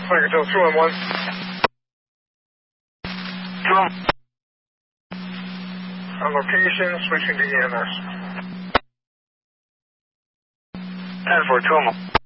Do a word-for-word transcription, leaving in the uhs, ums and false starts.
Microtel two one one. two one one. On location, switching to E M S. ten four, two one one.